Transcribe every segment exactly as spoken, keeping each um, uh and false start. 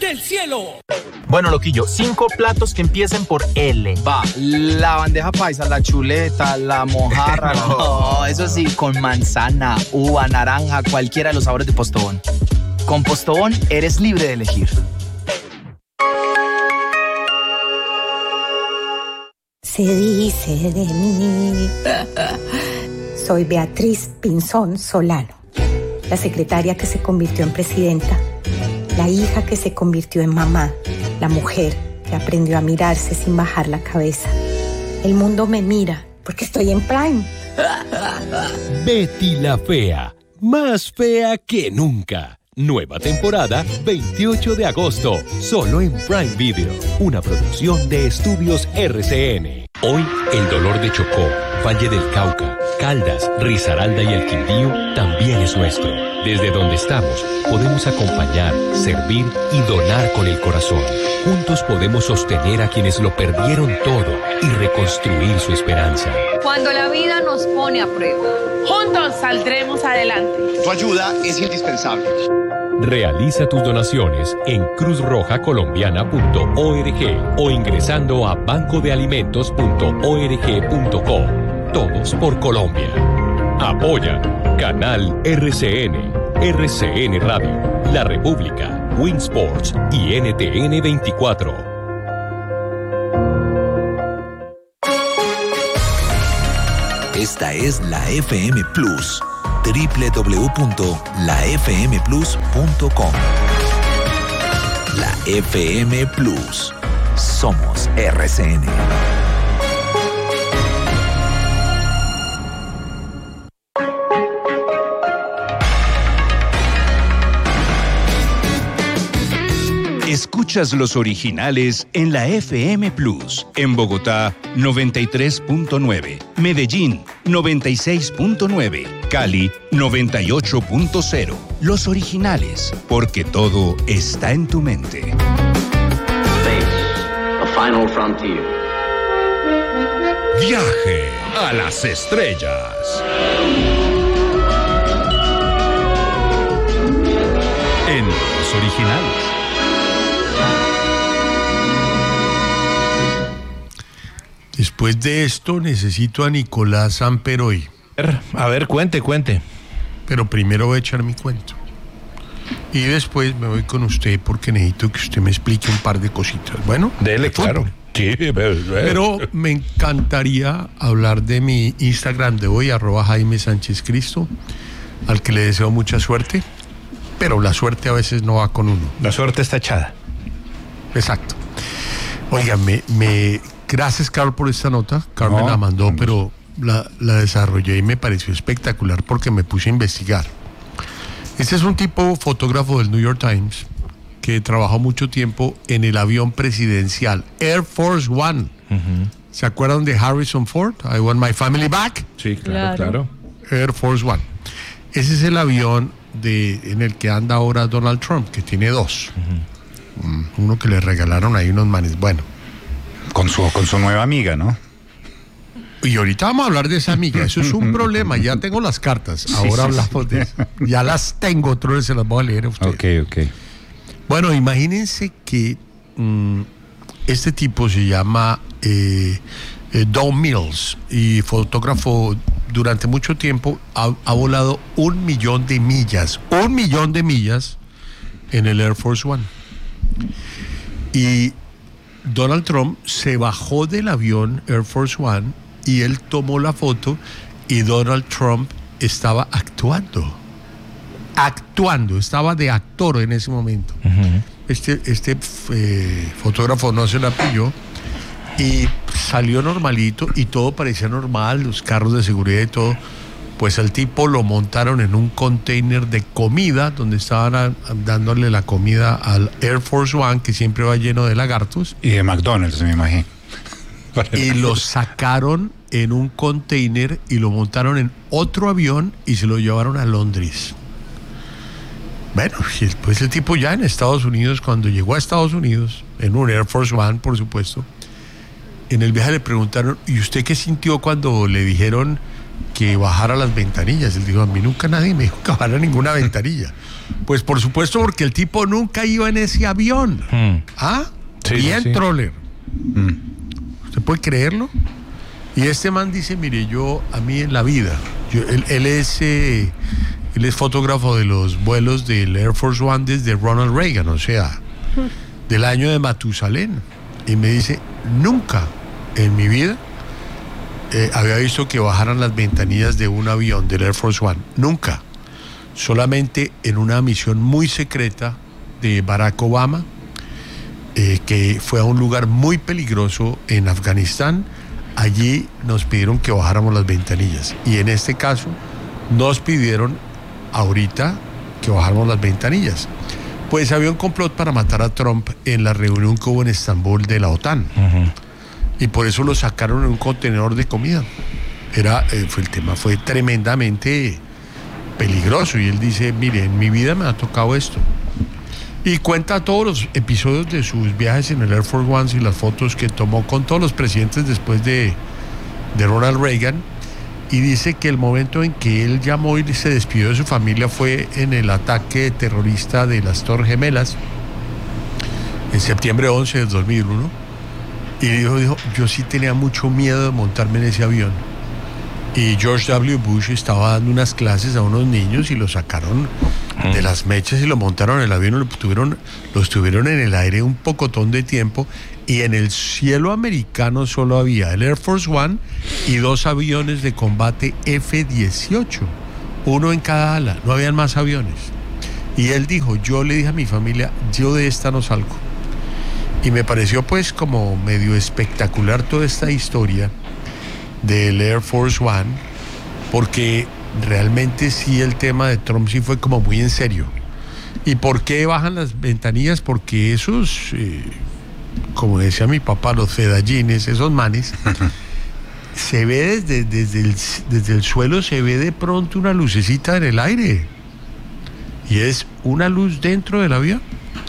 del cielo. Bueno, loquillo, cinco platos que empiecen por L. Va, la bandeja paisa, la chuleta, la mojarra. No, eso sí, con manzana, uva, naranja, cualquiera de los sabores de Postobón. Con Postobón eres libre de elegir. Se dice de mí. Soy Beatriz Pinzón Solano, la secretaria que se convirtió en presidenta, la hija que se convirtió en mamá, la mujer que aprendió a mirarse sin bajar la cabeza. El mundo me mira porque estoy en Prime. Betty la Fea, más fea que nunca. Nueva temporada, veintiocho de agosto, solo en Prime Video, una producción de Estudios R C N. Hoy, el dolor de Chocó, Valle del Cauca, Caldas, Risaralda y el Quindío también es nuestro. Desde donde estamos, podemos acompañar, servir y donar con el corazón. Juntos podemos sostener a quienes lo perdieron todo y reconstruir su esperanza. Cuando la vida nos pone a prueba, juntos saldremos adelante. Tu ayuda es indispensable. Realiza tus donaciones en cruz roja colombiana punto org o ingresando a banco de alimentos punto org punto co. Todos por Colombia. Apoya Canal R C N, R C N Radio, La República, Winsports y N T N veinticuatro. Esta es la F M Plus. doble u doble u doble u punto la f m plus punto com. La F M Plus. Somos R C N. Escuchas los originales en la F M Plus. En Bogotá, noventa y tres punto nueve. Medellín, noventa y seis punto nueve. Cali, noventa y ocho punto cero. Los originales, porque todo está en tu mente. Space, the final frontier. Viaje a las estrellas. En los originales. Después de esto necesito a Nicolás Amperoy. A ver, cuente, cuente. Pero primero voy a echar mi cuento. Y después me voy con usted porque necesito que usted me explique un par de cositas. Bueno, dele, claro. Sí, pero me encantaría hablar de mi Instagram de hoy, arroba Jaime Sánchez Cristo, al que le deseo mucha suerte. Pero la suerte a veces no va con uno. La suerte está echada. Exacto. Oiga, me... me Gracias, Carlos, por esta nota. Carmen no, la mandó, vamos. pero la, la desarrollé y me pareció espectacular porque me puse a investigar. Este es un tipo fotógrafo del New York Times que trabajó mucho tiempo en el avión presidencial Air Force One. Uh-huh. ¿Se acuerdan de Harrison Ford? I want my family back. Sí, claro, claro. Air Force One. Ese es el avión de, en el que anda ahora Donald Trump, que tiene dos. Uh-huh. Uno que le regalaron ahí unos manes. Bueno. Con su, con su nueva amiga, ¿no? Y ahorita vamos a hablar de esa amiga. Eso es un problema. Ya tengo las cartas. Ahora sí, sí, hablamos sí. de eso. Ya las tengo. Otro día se las voy a leer a ustedes. Ok, ok. Bueno, imagínense que mmm, este tipo se llama eh, eh, Don Mills y fotógrafo durante mucho tiempo. Ha, ha volado un millón de millas. Un millón de millas en el Air Force One. Y Donald Trump se bajó del avión Air Force One y él tomó la foto y Donald Trump estaba actuando. Actuando, estaba de actor en ese momento. Uh-huh. Este, este eh, fotógrafo no se la pilló y salió normalito y todo parecía normal, los carros de seguridad y todo. Pues al tipo lo montaron en un container de comida donde estaban a, a, dándole la comida al Air Force One, que siempre va lleno de lagartos. Y de McDonald's, me imagino. Y lo sacaron en un container y lo montaron en otro avión y se lo llevaron a Londres. Bueno, y después el tipo ya en Estados Unidos, cuando llegó a Estados Unidos, en un Air Force One, por supuesto, en el viaje le preguntaron, ¿y usted qué sintió cuando le dijeron que bajara las ventanillas. Él dijo, a mí nunca nadie me dijo que bajara ninguna ventanilla. Pues por supuesto, porque el tipo nunca iba en ese avión. Mm. ¿Ah? Sí, Bien sí. troller. Mm. ¿Usted puede creerlo? Y este man dice, mire, yo, a mí en la vida, yo, él, él, es, eh, él es fotógrafo de los vuelos del Air Force One desde Ronald Reagan, o sea, mm. del año de Matusalén. Y me dice, nunca en mi vida eh, había visto que bajaran las ventanillas de un avión del Air Force One. Nunca. Solamente en una misión muy secreta de Barack Obama, eh, que fue a un lugar muy peligroso en Afganistán. Allí nos pidieron que bajáramos las ventanillas. Y en este caso nos pidieron ahorita que bajáramos las ventanillas. Pues había un complot para matar a Trump en la reunión que hubo en Estambul de la OTAN. Uh-huh. Y por eso lo sacaron en un contenedor de comida. Era, eh, fue, el tema fue tremendamente peligroso. Y él dice, mire, en mi vida me ha tocado esto. Y cuenta todos los episodios de sus viajes en el Air Force One y las fotos que tomó con todos los presidentes después de, de Ronald Reagan. Y dice que el momento en que él llamó y se despidió de su familia fue en el ataque terrorista de las Torres Gemelas en septiembre once del dos mil uno. Y dijo, dijo, yo sí tenía mucho miedo de montarme en ese avión. Y George W. Bush estaba dando unas clases a unos niños y lo sacaron de las mechas y lo montaron en el avión, lo tuvieron, los tuvieron en el aire un pocotón de tiempo. Y en el cielo americano solo había el Air Force One y dos aviones de combate F dieciocho, uno en cada ala, no habían más aviones. Y él dijo, yo le dije a mi familia, yo de esta no salgo. Y me pareció pues como medio espectacular toda esta historia del Air Force One, porque realmente sí el tema de Trump sí fue como muy en serio. ¿Y por qué bajan las ventanillas? Porque esos... Eh, como decía mi papá, los fedallines, esos manes, se ve desde, desde, el, desde el suelo, se ve de pronto una lucecita en el aire. Y es una luz dentro del avión.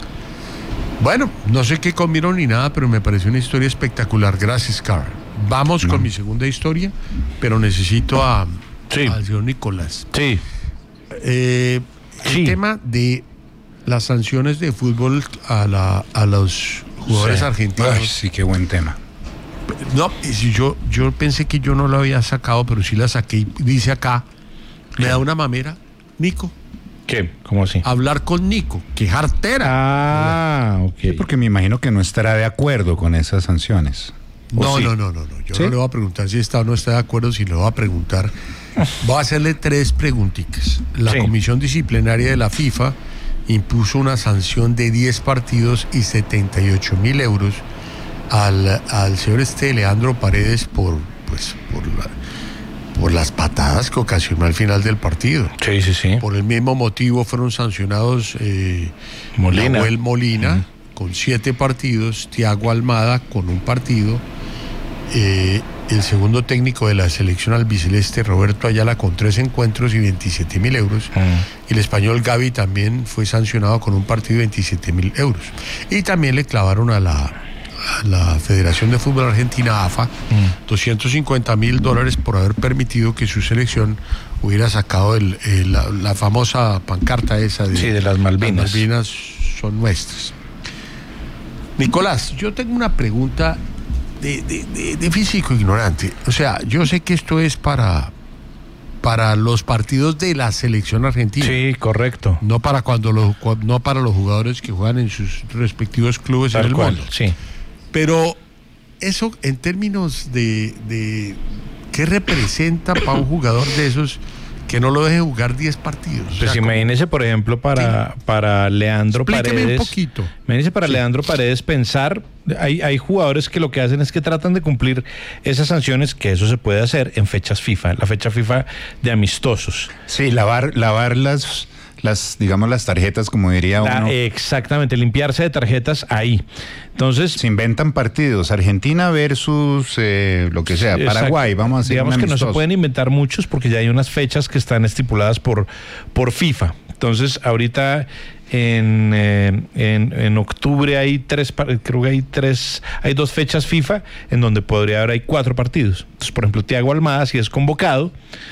Bueno, no sé qué comieron ni nada, pero me pareció una historia espectacular. Gracias, Carl. Vamos no. con mi segunda historia, pero necesito a, sí. al señor Nicolás. Sí. Eh, sí. El tema de las sanciones de fútbol a, la, a los jugadores sí. argentinos. Ay, sí, qué buen tema. No, yo, yo pensé que yo no lo había sacado, pero sí la saqué. Y dice acá, me da una mamera, Nico. ¿Qué? ¿Cómo así? Hablar con Nico, que jartera. Ah, ok. Sí, porque me imagino que no estará de acuerdo con esas sanciones. No, sí? no, no, no, no. Yo ¿Sí? no le voy a preguntar si está o no está de acuerdo, si le voy a preguntar. Voy a hacerle tres preguntitas. La sí. Comisión Disciplinaria de la FIFA impuso una sanción de diez partidos y setenta y ocho mil euros al, al señor este Leandro Paredes por, pues, por, la, por las patadas que ocasionó al final del partido. Sí, sí, sí. Por el mismo motivo fueron sancionados eh, Molina. Nahuel Molina uh-huh. con siete partidos, Thiago Almada con un partido, eh, el segundo técnico de la selección albiceleste, Roberto Ayala, con tres encuentros y veintisiete mil euros. Uh-huh. Y el español Gavi también fue sancionado con un partido y veintisiete mil euros. Y también le clavaron a la, a la Federación de Fútbol Argentina, A F A, uh-huh. doscientos cincuenta mil dólares por haber permitido que su selección hubiera sacado el, el, la, la famosa pancarta esa de, sí, de las Malvinas. Las Malvinas son nuestras. Nicolás, yo tengo una pregunta de, de, de, de físico ignorante. O sea, yo sé que esto es para, para los partidos de la selección argentina. Sí, correcto. No para cuando los, no para los jugadores que juegan en sus respectivos clubes Tal en el cual, mundo. Sí. Pero eso en términos de, de ¿qué representa para un jugador de esos que no lo deje jugar diez partidos? Pues o sea, imagínese, como... por ejemplo, para, sí. para Leandro Explíqueme Paredes. un poquito. Imagínese para sí. Leandro Paredes pensar, hay, hay jugadores que lo que hacen es que tratan de cumplir esas sanciones, que eso se puede hacer en fechas FIFA, la fecha FIFA de amistosos. Sí, lavar, lavar las... las, digamos, las tarjetas, como diría La, uno. Exactamente, limpiarse de tarjetas ahí. Entonces, se inventan partidos, Argentina versus eh, lo que sea, exacto. Paraguay, vamos a hacer digamos un que no se pueden inventar muchos porque ya hay unas fechas que están estipuladas por, por FIFA. Entonces, ahorita En, eh, en, en octubre hay tres, creo que hay tres, hay dos fechas FIFA en donde podría haber hay cuatro partidos. Entonces, por ejemplo, Thiago Almada, si es convocado,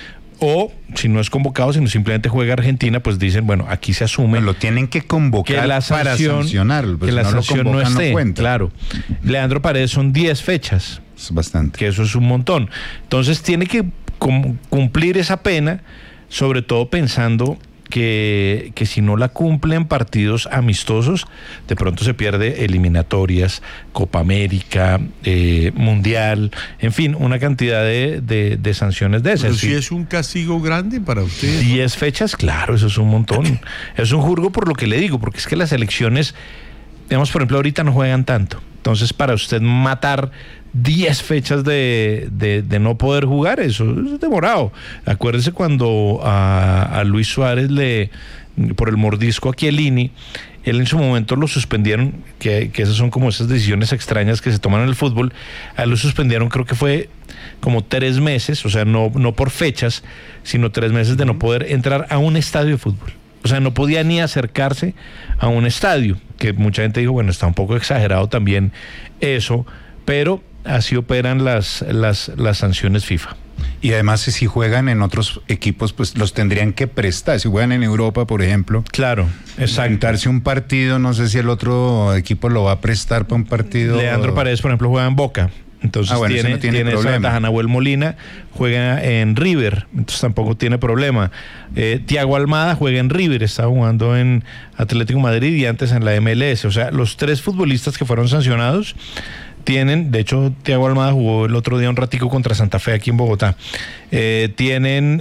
o si no es convocado, sino simplemente juega Argentina, pues dicen, bueno, aquí se asume. Lo tienen que convocar que la sanción, para sancionarlo. Pues que la no sanción lo no convocan, esté. No cuenta. Claro. Leandro Paredes son diez fechas. Es bastante. Que eso es un montón. Entonces tiene que cum- cumplir esa pena, sobre todo pensando que, que si no la cumplen partidos amistosos, de pronto se pierde eliminatorias, Copa América, eh, Mundial, en fin, una cantidad de, de, de sanciones de esas. Pero si es un castigo grande para usted. diez fechas, claro, eso es un montón. Es un jurgo por lo que le digo, porque es que las elecciones, digamos, por ejemplo, ahorita no juegan tanto. Entonces, para usted matar diez fechas de, de, de no poder jugar, eso es demorado. Acuérdese cuando a, a Luis Suárez le, por el mordisco a Chiellini, él en su momento lo suspendieron, que, que esas son como esas decisiones extrañas que se toman en el fútbol. A él lo suspendieron, creo que fue como tres meses, o sea, no, no por fechas, sino tres meses de no poder entrar a un estadio de fútbol. O sea, no podía ni acercarse a un estadio, que mucha gente dijo, bueno, está un poco exagerado también eso, pero así operan las, las, las sanciones FIFA. Y además, si juegan en otros equipos, pues los tendrían que prestar. Si juegan en Europa, por ejemplo. Claro, exacto. Inventarse un partido, no sé si el otro equipo lo va a prestar para un partido. Leandro Paredes, por ejemplo, juega en Boca. Entonces ah, bueno, tiene, no tiene, tiene esa ventaja. Nahuel Molina juega en River, entonces tampoco tiene problema. Eh, Thiago Almada juega en River, está jugando en Atlético Madrid y antes en la M L S. O sea, los tres futbolistas que fueron sancionados tienen, de hecho, Thiago Almada jugó el otro día un ratico contra Santa Fe aquí en Bogotá. Eh, tienen,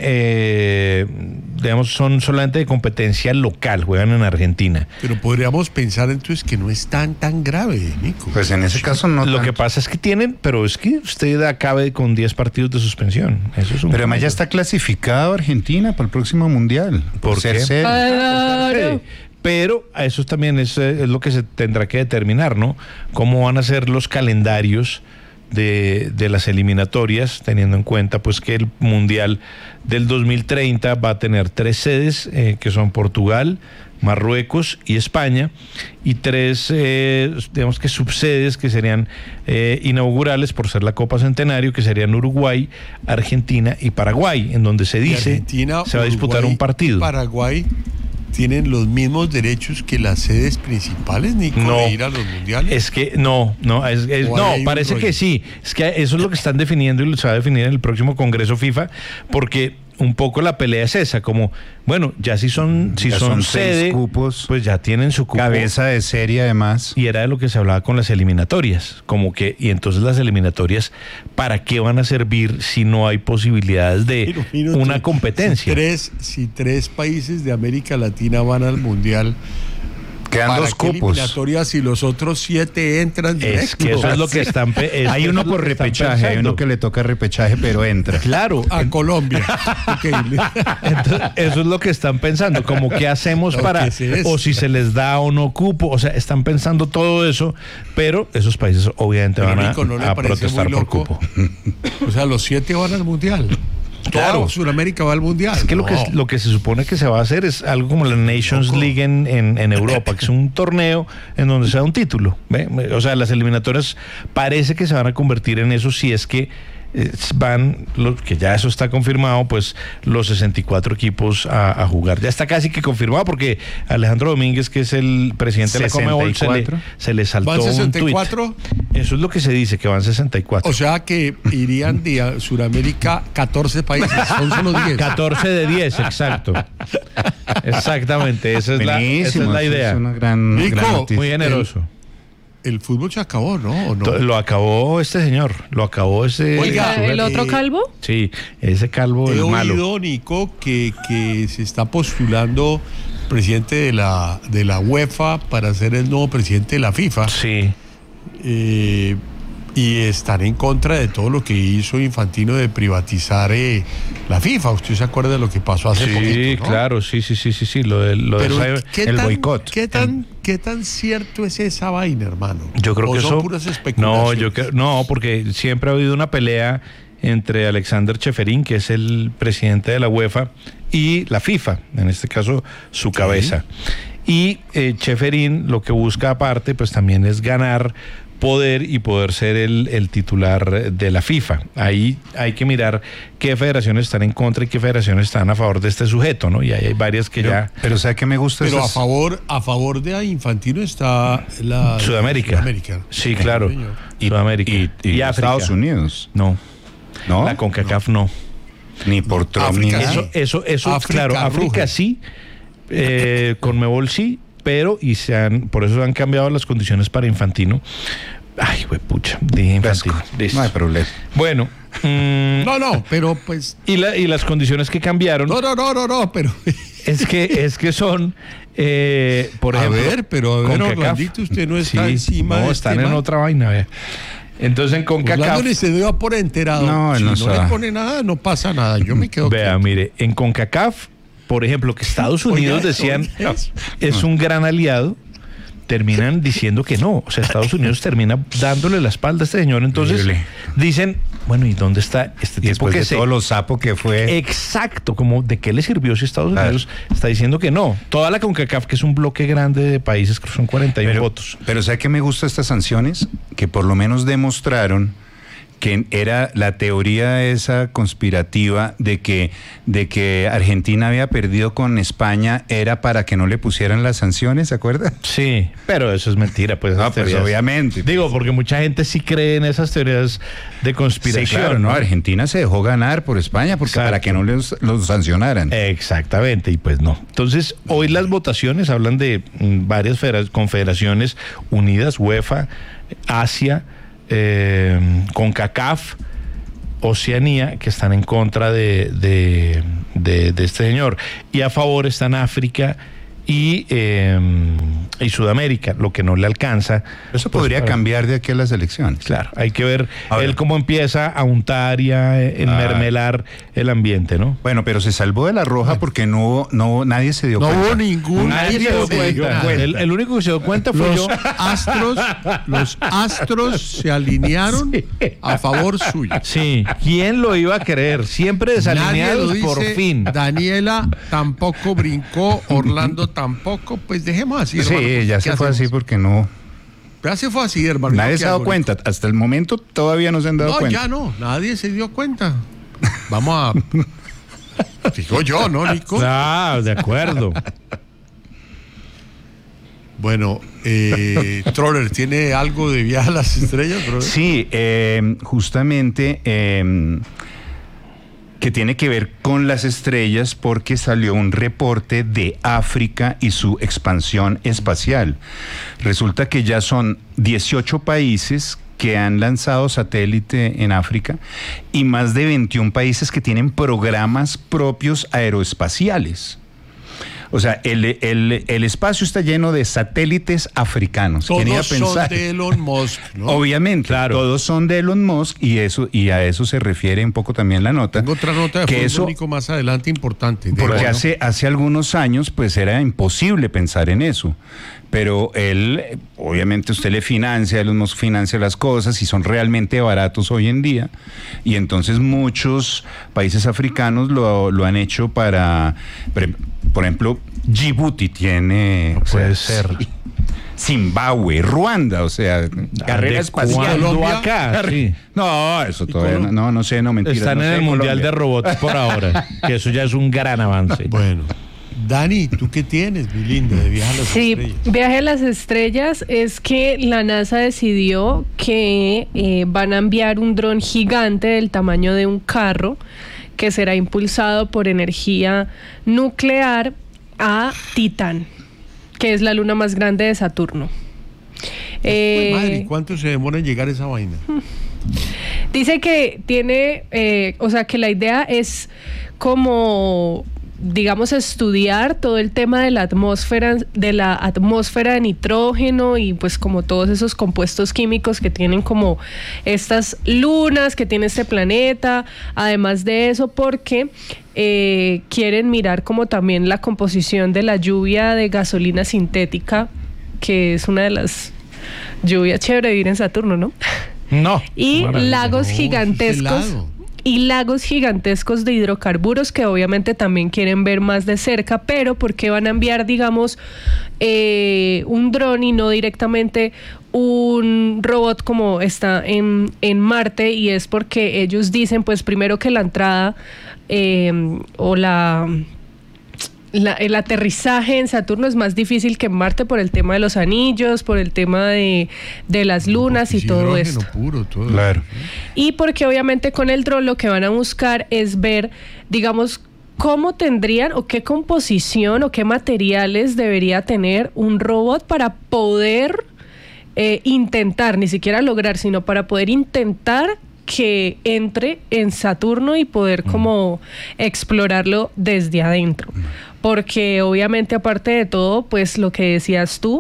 eh, digamos, son solamente de competencia local, juegan en Argentina. Pero podríamos pensar entonces que no es tan, tan grave, Nico. Pues en ese caso no. Lo tanto. que pasa es que tienen, pero es que usted acabe con diez partidos de suspensión. Eso es un pero además ya está clasificado Argentina para el próximo Mundial. Por, ¿Por ser qué? sede. Claro. Pero a eso también es, es lo que se tendrá que determinar, ¿no? Cómo van a ser los calendarios de, de las eliminatorias, teniendo en cuenta pues que el Mundial del dos mil treinta va a tener tres sedes, eh, que son Portugal, Marruecos y España, y tres, eh, digamos que subsedes que serían eh, inaugurales por ser la Copa Centenario, que serían Uruguay, Argentina y Paraguay, en donde se dice Argentina, se va a disputar Uruguay, un partido. Paraguay tienen los mismos derechos que las sedes principales, Nico, no, de ir a los mundiales. Es que no, no, es, es, no, parece que sí. Es que eso es lo que están definiendo y lo se va a definir en el próximo Congreso FIFA, porque un poco la pelea es esa, como, bueno, ya si son, si ya son, son sede, seis cupos, pues ya tienen su cupo. Cabeza de serie además. Y era de lo que se hablaba con las eliminatorias, como que, y entonces las eliminatorias, ¿para qué van a servir si no hay posibilidades de Minuto, una competencia? Si tres, si tres países de América Latina van al Mundial, quedan dos cupos. Eliminatorias y los otros siete entran directo. Es que eso es lo que están pe- hay uno por repechaje, hay uno que le toca repechaje, pero entra. Claro. A en, Colombia. Okay. Entonces, eso es lo que están pensando, como qué hacemos Lo para, es o si se les da o no cupo, o sea, están pensando todo eso, pero esos países obviamente Pero van a, Nico, ¿no le a parece protestar muy por loco? cupo. O sea, los siete van al Mundial. Claro. Todo Sudamérica va al Mundial. Es que, no. lo que lo que se supone que se va a hacer es algo como la Nations Loco. League en, en, en Europa, que es un torneo en donde se da un título. ¿Ve? O sea, las eliminatorias parece que se van a convertir en eso si es que eh, van, lo, que ya eso está confirmado, pues los sesenta y cuatro equipos a, a jugar. Ya está casi que confirmado porque Alejandro Domínguez, que es el presidente de la Conmebol, se le, se le saltó ¿Van sesenta y un cuatro? tuit. Eso es lo que se dice, que van sesenta y cuatro. O sea que irían de Sudamérica catorce países, son solo diez. catorce de diez, exacto. Exactamente, esa es, la, esa es la idea. Es una gran, Nico, gran noticia. Muy generoso. El, el fútbol se acabó, ¿no? ¿O no? Lo acabó este señor, lo acabó ese... Oiga, ¿El otro eh, calvo? Sí, ese calvo, He el malo. oído, Nico, que, que se está postulando presidente de la, de la UEFA para ser el nuevo presidente de la FIFA. Sí. Eh, y están en contra de todo lo que hizo Infantino de privatizar eh, la FIFA. ¿Usted se acuerda de lo que pasó hace Sí, poquito, ¿no? claro, sí, sí, sí, sí, sí, lo del, lo Pero del ¿qué el tan, boicot. ¿qué tan, ¿qué tan cierto es esa vaina, hermano? Yo creo ¿O que son eso... puras No, especulaciones? yo creo, no, porque siempre ha habido una pelea entre Alexander Cheferín, que es el presidente de la UEFA, y la FIFA, en este caso su cabeza. Y eh, Ceferín lo que busca aparte, pues también es ganar poder y poder ser el, el titular de la FIFA. Ahí hay que mirar qué federaciones están en contra y qué federaciones están a favor de este sujeto, ¿no? Y ahí hay varias que pero, ya... Pero ¿sabe qué me gusta? Pero esas... a favor a favor de Infantino está la... Sudamérica. Sudamérica. Sí, claro. Y, Sudamérica. Y, y, y Estados Unidos. No. ¿No? La CONCACAF no. no. Ni por Trump ni nada. Eso, eso, eso África claro, ruge. África sí, eh, Conmebol sí, pero y se han, por eso han cambiado las condiciones para Infantino. Ay, güey, pucha, dije Infantino. No hay problema. Bueno. Mmm, no, no, pero pues... Y, la, y las condiciones que cambiaron... No, no, no, no, no, pero... Es que, es que son, eh, por ejemplo... A ver, pero a ver, Orlandito, usted no está sí, encima no, de están este en man. otra vaina, vea. Entonces en CONCACAF... Orlando ni se dio por enterado. No, si no, no, no le pone nada, no pasa nada. Yo me quedo... Vea, quieto. mire, en CONCACAF, por ejemplo, que Estados Unidos Oiga, decían oiga. es un gran aliado, terminan diciendo que no. O sea, Estados Unidos termina dándole la espalda a este señor. Entonces Horrible. dicen, bueno, ¿y dónde está este Y tipo después que de se... todo lo sapo que fue. Exacto, como de qué le sirvió si Estados Claro. Unidos está diciendo que no. Toda la CONCACAF, que es un bloque grande de países, que son cuarenta y uno Pero, votos. pero ¿sabe qué me gusta estas sanciones? Que por lo menos demostraron que era la teoría esa conspirativa de que, de que Argentina había perdido con España era para que no le pusieran las sanciones, ¿se acuerda? Sí, pero eso es mentira, pues. No, esas pues teorías. obviamente. Digo, porque mucha gente sí cree en esas teorías de conspiración. Sí, claro, no, Argentina se dejó ganar por España porque Exacto. para que no los, los sancionaran. Exactamente, y pues no. Entonces, hoy las votaciones hablan de mm, varias federa- confederaciones unidas, UEFA, Asia, eh, CONCACAF, Oceanía, que están en contra de, de, de, de este señor. Y a favor están África y, eh, y Sudamérica, lo que no le alcanza. Eso pues, podría para- cambiar de aquí a las elecciones. Claro, hay que ver Ahora. él cómo empieza a untar y a eh, enmermelar el ambiente, ¿no? Bueno, pero se salvó de la roja porque no hubo, no hubo- nadie se dio No cuenta. hubo ningún... Nadie se dio se dio cuenta. cuenta. El, el único que se dio cuenta fue Los yo. astros, los astros se alinearon a favor suyo. Sí, ¿quién lo iba a creer? Siempre Nadie lo desalineados dice. por fin. Daniela tampoco brincó, Orlando tampoco. Pues dejemos así, hermano. Sí, ya ¿Qué se fue hacemos? así porque no. Ya se fue así, hermano. Nadie ¿Qué se ha dado hago? cuenta. Hasta el momento todavía no se han dado No, cuenta. ya no. Nadie se dio cuenta. Vamos a... Digo yo, ¿no, Nico? Ah, de acuerdo. Bueno, eh, Troller, ¿tiene algo de Viaje a las Estrellas, bro? Sí, eh, justamente eh, que tiene que ver con las estrellas porque salió un reporte de África y su expansión espacial. Resulta que ya son dieciocho países que han lanzado satélite en África y más de veintiún países que tienen programas propios aeroespaciales. O sea, el, el, el espacio está lleno de satélites africanos. ¿Quién iba a Todos son pensar? de Elon Musk, ¿no? Obviamente, Claro. todos son de Elon Musk y eso y a eso se refiere un poco también la nota. Tengo otra nota de que fútbol, eso, Nico, más adelante importante. De- porque bueno, hace hace algunos años pues era imposible pensar en eso. Pero él, eh, obviamente usted le financia, Elon Musk financia las cosas y son realmente baratos hoy en día. Y entonces muchos países africanos lo, lo han hecho para, por, por ejemplo, Djibouti tiene... o sea, Puede ser. Zimbabue, Ruanda, o sea, carrera ¿De espacial. cuándo acá? Sí. No, eso todavía no, no, no sé, no mentira. Están no en sé, el Mundial Colombia. de Robots por ahora, que eso ya es un gran avance. Bueno, Dani, ¿tú qué tienes, mi linda, de Viaje a las Sí, Estrellas? Viaje a las Estrellas es que la NASA decidió que eh, van a enviar un dron gigante del tamaño de un carro que será impulsado por energía nuclear a Titán, que es la luna más grande de Saturno. Pues, madre, ¿y Eh, cuánto se demora en llegar esa vaina? Dice que tiene, eh, o sea, que la idea es como, digamos, estudiar todo el tema de la atmósfera, de la atmósfera de nitrógeno y pues como todos esos compuestos químicos que tienen como estas lunas que tiene este planeta. Además de eso, porque eh, quieren mirar como también la composición de la lluvia de gasolina sintética, que es una de las lluvias chévere de vivir en Saturno, ¿no? No. Y Maravilla. lagos No, gigantescos. eso es helado. y lagos gigantescos de hidrocarburos que obviamente también quieren ver más de cerca, pero porque van a enviar, digamos, eh, un dron y no directamente un robot como está en, en Marte, y es porque ellos dicen, pues primero que la entrada eh, o la... La, el aterrizaje en Saturno es más difícil que en Marte por el tema de los anillos, por el tema de, de las lunas y todo esto. Puro, todo. Claro. Y porque obviamente con el dron lo que van a buscar es ver, digamos, cómo tendrían o qué composición o qué materiales debería tener un robot para poder eh, intentar, ni siquiera lograr, sino para poder intentar que entre en Saturno y poder como explorarlo desde adentro. Porque obviamente, aparte de todo, pues lo que decías tú,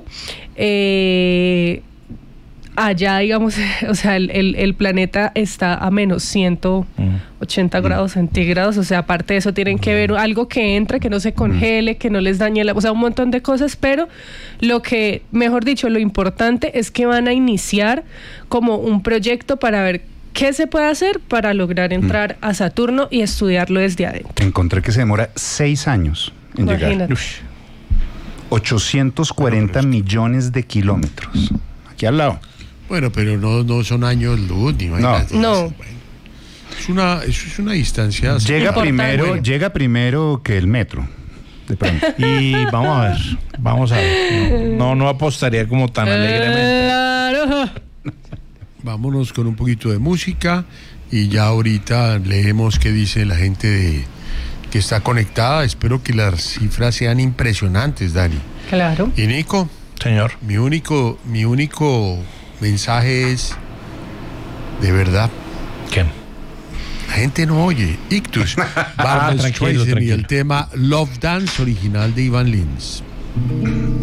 eh, allá, digamos, o sea, el, el, el planeta está a menos ciento ochenta mm. grados centígrados, o sea, aparte de eso tienen que ver algo que entre, que no se congele, que no les dañe la, o sea, un montón de cosas, pero lo que, mejor dicho, lo importante es que van a iniciar como un proyecto para ver qué se puede hacer para lograr entrar mm. a Saturno y estudiarlo desde adentro. Encontré que se demora seis años en Imagínate. llegar. Uf. ochocientos cuarenta millones de kilómetros. Aquí al lado. Bueno, pero no, no son años luz, ni No. No. Es una, eso es una distancia. Llega Importante. primero, Bueno. llega primero que el metro. De pronto. Y vamos a ver, vamos a ver. No, no, no apostaría como tan alegremente. Claro. Vámonos con un poquito de música y ya ahorita leemos qué dice la gente de, que está conectada. Espero que las cifras sean impresionantes, Dani. Claro. Y Nico, señor, mi único, mi único mensaje es, de verdad, ¿qué? la gente no oye. Ictus, Barbra tranquilo, Streisand y tranquilo. el tema Love Dance original de Ivan Lins.